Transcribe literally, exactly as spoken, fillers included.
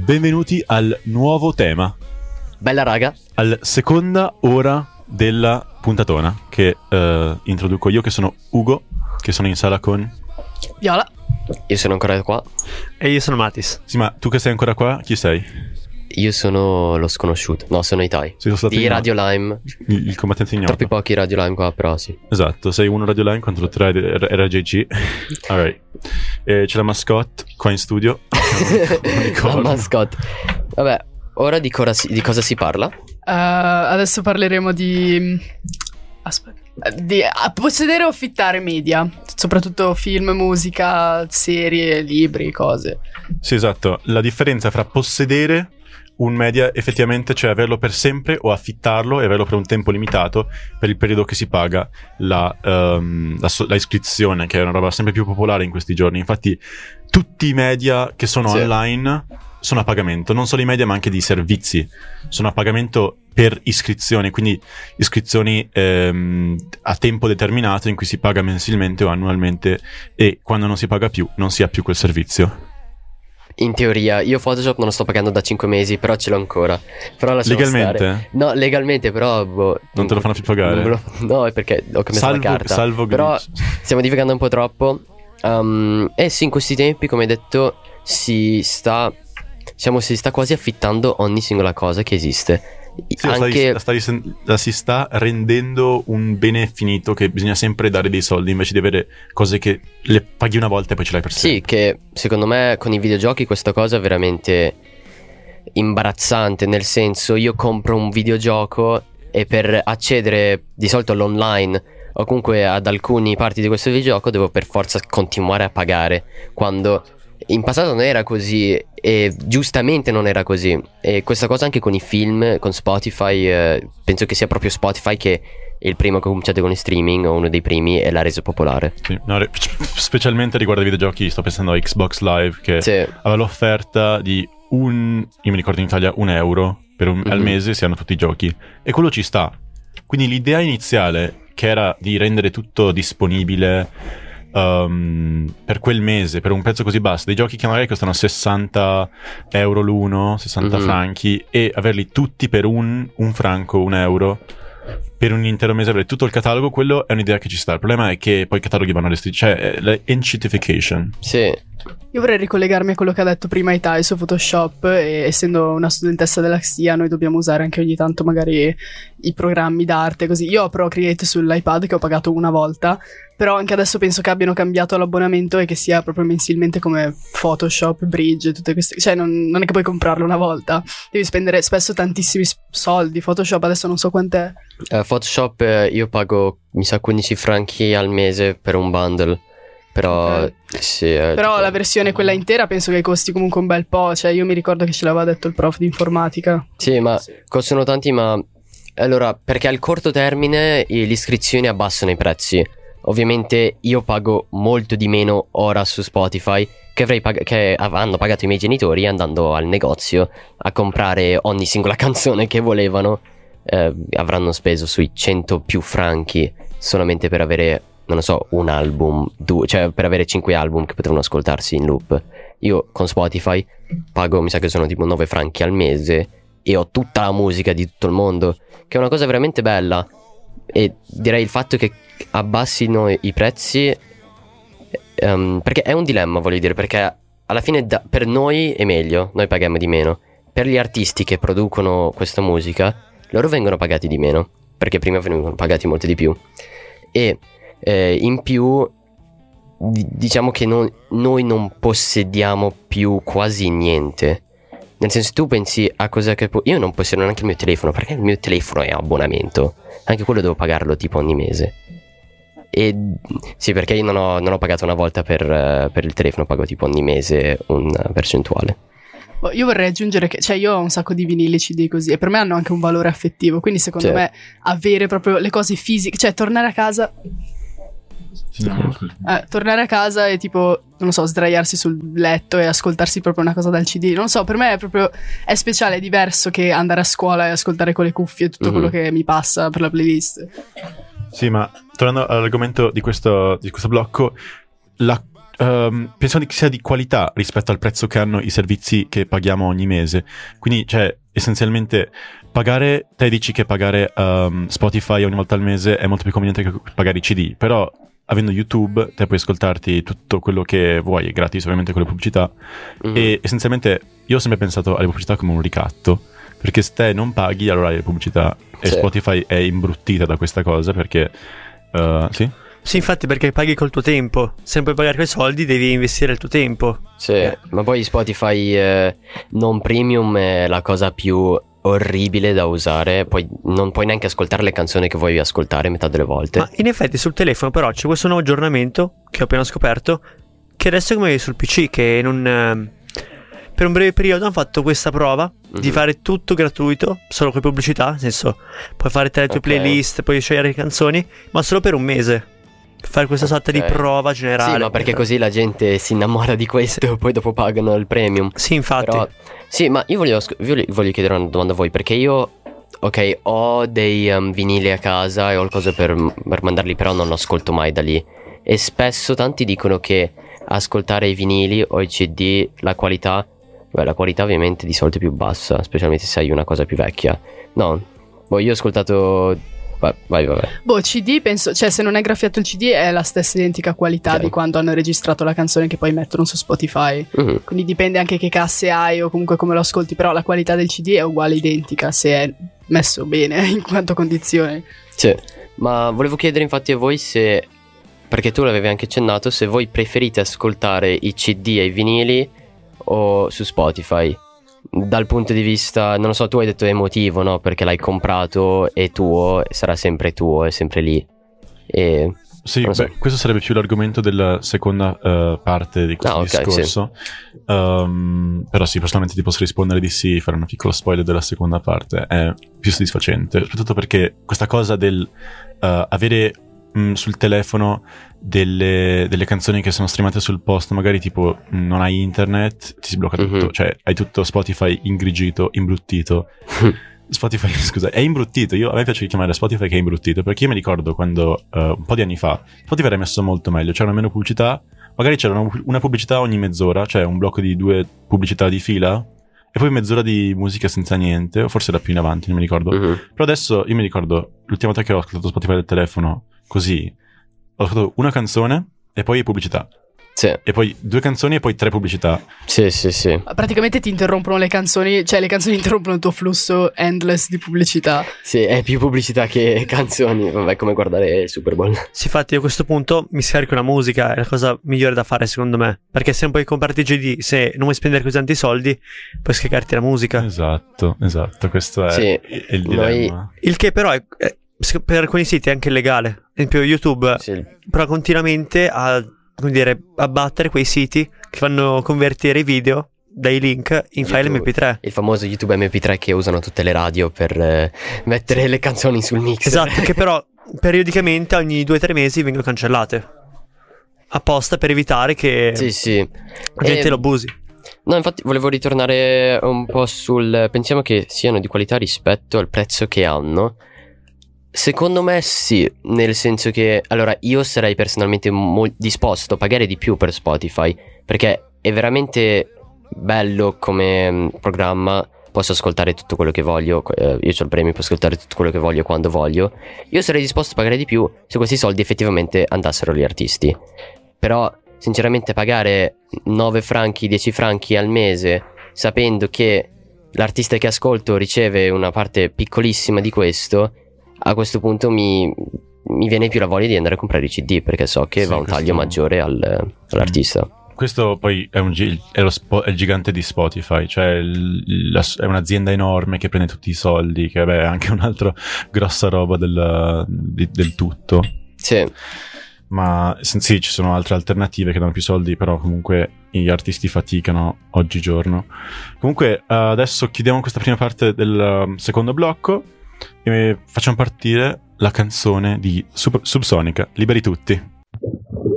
benvenuti al nuovo tema. Bella raga. Alla seconda ora della puntatona che uh, introduco io, che sono Ugo, che sono in sala con Viola. Io sono ancora qua. E io sono Matis. Sì, ma tu che sei ancora qua, chi sei? Io sono lo sconosciuto. No, sono Itai. Sei stato di in... Radio Lime. Il, il combattente ignoto. Troppi pochi Radio Lime qua, però sì. Esatto, sei uno Radio Lime contro tre R J G. Alright. E c'è la mascotte qua in studio. La mascotte. Vabbè, ora di, cora si, di cosa si parla? Uh, adesso parleremo di... Aspetta. Di uh, possedere o affittare media, soprattutto film, musica, serie, libri, cose. Sì, esatto. La differenza fra possedere un media effettivamente, cioè averlo per sempre, o affittarlo e averlo per un tempo limitato per il periodo che si paga la, um, la, so- la iscrizione, che è una roba sempre più popolare in questi giorni. Infatti tutti i media che sono sì. online sono a pagamento, non solo i media ma anche di servizi sono a pagamento per iscrizioni, quindi iscrizioni ehm, a tempo determinato in cui si paga mensilmente o annualmente, e quando non si paga più non si ha più quel servizio. In teoria, io Photoshop non lo sto pagando da cinque mesi, però ce l'ho ancora. Però legalmente? Stare. No, legalmente, però boh, non te lo fanno più pagare? Lo, no, è perché ho cambiato salvo, la carta. Salvo però stiamo divagando un po' troppo. Um, e sì, in questi tempi, come hai detto, si sta diciamo si sta quasi affittando ogni singola cosa che esiste. Sì, anche... la, sta, sta, la si sta rendendo un bene finito, che bisogna sempre dare dei soldi invece di avere cose che le paghi una volta e poi ce l'hai per sempre. Sì, che secondo me con i videogiochi questa cosa è veramente imbarazzante, nel senso, io compro un videogioco e per accedere di solito all'online o comunque ad alcune parti di questo videogioco devo per forza continuare a pagare, quando in passato non era così, e giustamente non era così. E questa cosa anche con i film, con Spotify, eh, penso che sia proprio Spotify che è il primo che ha cominciato con il streaming, o uno dei primi, e l'ha reso popolare. Sì, no, re- specialmente riguardo ai videogiochi sto pensando a Xbox Live, che sì. aveva l'offerta di un, io mi ricordo in Italia, un euro per un, mm-hmm. al mese si hanno tutti i giochi, e quello ci sta. Quindi l'idea iniziale, che era di rendere tutto disponibile Um, per quel mese, per un prezzo così basso, dei giochi che magari costano sessanta euro l'uno, sessanta mm-hmm. franchi, e averli tutti per un, un franco, un euro per un intero mese, avere tutto il catalogo, quello è un'idea che ci sta. Il problema è che poi i cataloghi vanno all'estero, cioè l'encitification. Sì. Io vorrei ricollegarmi a quello che ha detto prima Itai su Photoshop, e essendo una studentessa della X I A noi dobbiamo usare anche ogni tanto magari i programmi d'arte così. Io ho Procreate sull'iPad che ho pagato una volta, però anche adesso penso che abbiano cambiato l'abbonamento e che sia proprio mensilmente come Photoshop, Bridge, tutte queste, cioè non, non è che puoi comprarlo una volta, devi spendere spesso tantissimi soldi. Photoshop adesso non so quant'è. uh, Photoshop eh, io pago mi sa quindici franchi al mese per un bundle. Però okay. sì, Però tipo... la versione quella intera penso che costi comunque un bel po'. Cioè io mi ricordo che ce l'aveva detto il prof di informatica. Sì, ma costano tanti, ma allora, perché al corto termine le iscrizioni abbassano i prezzi. Ovviamente io pago molto di meno ora su Spotify che, avrei pag- che hanno pagato i miei genitori andando al negozio a comprare ogni singola canzone che volevano. eh, Avranno speso sui cento più franchi solamente per avere, non lo so, un album, due, cioè per avere cinque album che potevano ascoltarsi in loop. Io con Spotify pago, mi sa che sono tipo nove franchi al mese, e ho tutta la musica di tutto il mondo, che è una cosa veramente bella. E direi il fatto che abbassino i prezzi, um, perché è un dilemma, voglio dire, perché alla fine da, per noi è meglio, noi paghiamo di meno. Per gli artisti che producono questa musica, loro vengono pagati di meno, perché prima venivano pagati molto di più. E Eh, in più d- diciamo che non, noi non possediamo più quasi niente. Nel senso, tu pensi a cosa che po- io non possiedo neanche il mio telefono, perché il mio telefono è abbonamento, anche quello devo pagarlo tipo ogni mese. E sì, perché io non ho, non ho pagato una volta per, uh, per il telefono, pago tipo ogni mese una percentuale. Io vorrei aggiungere che, cioè, io ho un sacco di vinili, C D così, e per me hanno anche un valore affettivo, quindi secondo sì. me avere proprio le cose fisiche, cioè tornare a casa eh, tornare a casa e tipo, non so, sdraiarsi sul letto e ascoltarsi proprio una cosa dal C D, non so, per me è proprio, è speciale, è diverso che andare a scuola e ascoltare con le cuffie tutto mm-hmm. quello che mi passa per la playlist. Sì, ma tornando all'argomento di questo, di questo blocco, la um, pensiamo che sia di qualità rispetto al prezzo che hanno i servizi che paghiamo ogni mese. Quindi, cioè, essenzialmente pagare, te dici che pagare um, Spotify ogni volta al mese è molto più conveniente che pagare i C D, però avendo YouTube te puoi ascoltarti tutto quello che vuoi, è gratis ovviamente con le pubblicità. Mm. E essenzialmente io ho sempre pensato alle pubblicità come un ricatto, perché se te non paghi allora hai le pubblicità, e sì. Spotify è imbruttita da questa cosa perché uh, sì? Sì, infatti, perché paghi col tuo tempo. Se puoi pagare quei soldi devi investire il tuo tempo. Sì, eh. ma poi Spotify eh, non premium è la cosa più orribile da usare. Poi non puoi neanche ascoltare le canzoni che vuoi ascoltare metà delle volte. Ma in effetti sul telefono però c'è questo nuovo aggiornamento che ho appena scoperto, che adesso è come sul P C, che non... Eh, per un breve periodo hanno fatto questa prova mm-hmm. di fare tutto gratuito, solo con pubblicità, nel senso puoi fare te le tue okay. playlist, puoi scegliere le canzoni, ma solo per un mese. Fare questa sorta okay. di prova generale. Sì, ma perché così la gente si innamora di questo e poi dopo pagano il premium. Sì, infatti. Però, sì, ma io voglio, voglio chiedere una domanda a voi, perché io, ok, ho dei um, vinili a casa e ho cose per, per mandarli, però non ascolto mai da lì. E spesso tanti dicono che ascoltare i vinili o i C D, la qualità, beh, la qualità ovviamente di solito è più bassa, specialmente se hai una cosa più vecchia. No, boh, io ho ascoltato... Vai, vabbè. Boh, C D penso, cioè se non è graffiato il C D è la stessa identica qualità okay. di quando hanno registrato la canzone che poi mettono su Spotify. Mm-hmm. Quindi dipende anche che casse hai o comunque come lo ascolti, però la qualità del C D è uguale, identica, se è messo bene in quanto condizioni. Sì, ma volevo chiedere infatti a voi se, perché tu l'avevi anche accennato, se voi preferite ascoltare i C D e i vinili o su Spotify. Dal punto di vista, non lo so, tu hai detto emotivo, no? Perché l'hai comprato, è tuo, sarà sempre tuo, è sempre lì. E sì, beh, so. Questo sarebbe più l'argomento della seconda uh, parte di questo ah, okay, discorso. Sì. Um, però sì, personalmente ti posso rispondere di sì, fare una piccola spoiler della seconda parte. È più soddisfacente, soprattutto perché questa cosa del uh, avere mh, sul telefono delle, delle canzoni che sono streamate sul post, magari tipo mh, non hai internet, ti si blocca tutto, mm-hmm. cioè hai tutto Spotify ingrigito, imbruttito. Spotify, scusa, è imbruttito. Io, a me piace chiamare Spotify che è imbruttito, perché io mi ricordo quando uh, un po' di anni fa Spotify era messo molto meglio, c'erano meno pubblicità, magari c'era una, una pubblicità ogni mezz'ora, cioè un blocco di due pubblicità di fila e poi mezz'ora di musica senza niente, o forse era più in avanti, non mi ricordo. Mm-hmm. Però adesso io mi ricordo l'ultima volta che ho ascoltato Spotify del telefono così, ho ascoltato una canzone e poi pubblicità. Sì. E poi due canzoni e poi tre pubblicità. Sì, sì, sì. Praticamente ti interrompono le canzoni, cioè le canzoni interrompono il tuo flusso endless di pubblicità. Sì, è più pubblicità che canzoni. Vabbè, come guardare il Super Bowl. Sì, infatti io a questo punto mi scarico la musica, è la cosa migliore da fare secondo me. Perché se non puoi comprarti i C D, se non vuoi spendere così tanti soldi, puoi scaricarti la musica. Esatto, esatto, questo è, sì, è il dilemma. Noi... Il che però è, è, per alcuni siti è anche illegale. Ad esempio YouTube sì. Però continuamente a... come dire, abbattere quei siti che fanno convertire i video dai link in YouTube, file M P tre. Il famoso YouTube M P tre che usano tutte le radio per eh, mettere le canzoni sul mixer. Esatto, che però periodicamente ogni due o tre mesi vengono cancellate apposta per evitare che sì, sì. la gente e... lo abusi. No, infatti volevo ritornare un po' sul... pensiamo che siano di qualità rispetto al prezzo che hanno. Secondo me sì, nel senso che allora io sarei personalmente mo- disposto a pagare di più per Spotify, perché è veramente bello come mh, programma, posso ascoltare tutto quello che voglio, eh, io ho il premio, posso ascoltare tutto quello che voglio quando voglio. Io sarei disposto a pagare di più se questi soldi effettivamente andassero agli artisti. Però sinceramente pagare nove franchi, dieci franchi al mese sapendo che l'artista che ascolto riceve una parte piccolissima di questo, a questo punto mi, mi viene più la voglia di andare a comprare i C D, perché so che sì, va un questo... taglio maggiore al, all'artista. Questo poi è, un gi- è, lo spo- è il gigante di Spotify, cioè il, la, è un'azienda enorme che prende tutti i soldi, che beh, è anche un'altra grossa roba del, di, del tutto. Sì. Ma sì, ci sono altre alternative che danno più soldi, però comunque gli artisti faticano oggigiorno. Comunque adesso chiudiamo questa prima parte del secondo blocco e facciamo partire la canzone di Sub- Subsonica, Liberi Tutti.